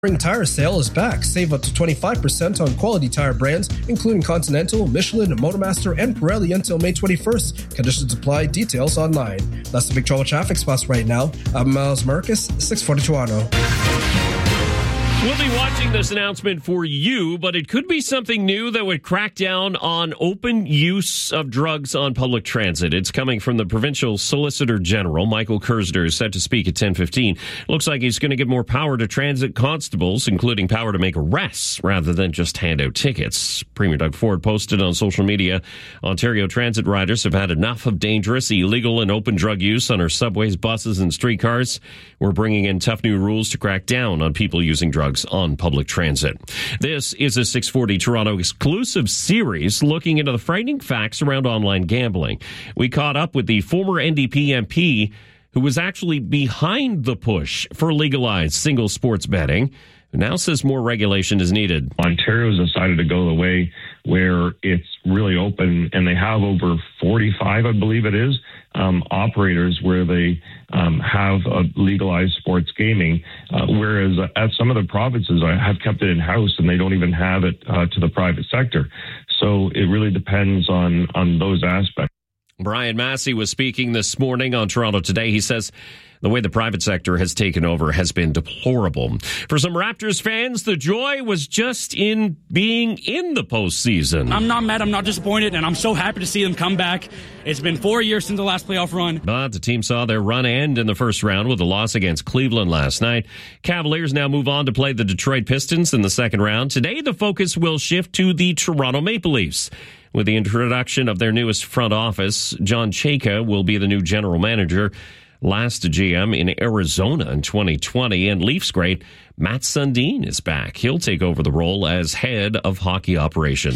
Spring tire sale is back. Save up to 25% on quality tire brands, including Continental, Michelin, Motormaster, and Pirelli until May 21st. Conditions apply. Details online. That's the Big Trouble traffic spots right now. I'm Miles Marcus, 640 Toronto. We'll be watching this announcement for you, but it could be something new that would crack down on open use of drugs on public transit. It's coming from the Provincial Solicitor General. Michael Kersner is set to speak at 10:15. Looks like he's going to give more power to transit constables, including power to make arrests rather than just hand out tickets. Premier Doug Ford posted on social media, Ontario transit riders have had enough of dangerous, illegal, and open drug use on our subways, buses, and streetcars. We're bringing in tough new rules to crack down on people using drugs on public transit. This is a 640 Toronto exclusive series looking into the frightening facts around online gambling. We caught up with the former NDP MP who was actually behind the push for legalized single sports betting, who now says more regulation is needed. Ontario's decided to go the way where it's really open, and they have over 45, I believe it is, operators where they have legalized sports gaming, whereas at some of the provinces have kept it in-house and they don't even have it to the private sector. So it really depends on those aspects. Brian Massey was speaking this morning on Toronto Today. He says the way the private sector has taken over has been deplorable. For some Raptors fans, the joy was just in being in the postseason. I'm not mad, I'm not disappointed, and I'm so happy to see them come back. It's been 4 years since the last playoff run. But the team saw their run end in the first round with a loss against Cleveland last night. Cavaliers now move on to play the Detroit Pistons in the second round. Today, the focus will shift to the Toronto Maple Leafs. With the introduction of their newest front office, John Chayka will be the new general manager. Last GM in Arizona in 2020, and Leafs great Matt Sundin is back. He'll take over the role as head of hockey operations.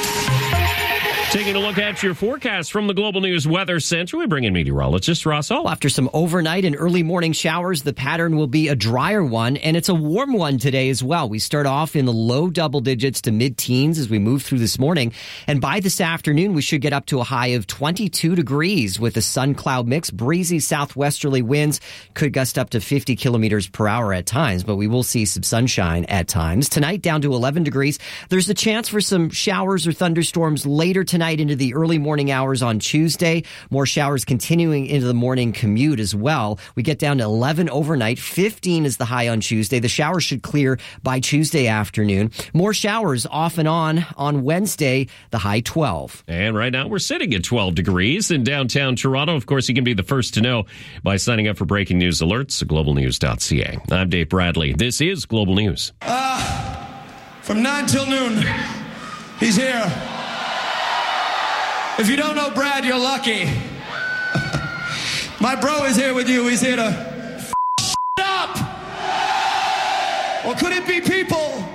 Taking a look at your forecast from the Global News Weather Center, we bring in meteorologist Ross Hall. After some overnight and early morning showers, the pattern will be a drier one, and it's a warm one today as well. We start off in the low double digits to mid-teens as we move through this morning, and by this afternoon, we should get up to a high of 22 degrees with a sun-cloud mix. Breezy southwesterly winds could gust up to 50 kilometers per hour at times, but we will see some sunshine at times. Tonight, down to 11 degrees. There's a chance for some showers or thunderstorms later tonight into the early morning hours on Tuesday. More showers continuing into the morning commute as well. We get down to 11 overnight. 15 is the high on Tuesday. The showers should clear by Tuesday afternoon. More showers off and on Wednesday, the high 12. And right now we're sitting at 12 degrees in downtown Toronto. Of course, you can be the first to know by signing up for breaking news alerts at globalnews.ca. I'm Dave Bradley. This is Global News. From 9 till noon, he's here. If you don't know Brad, you're lucky. My bro is here with you. He's here to up. Or could it be people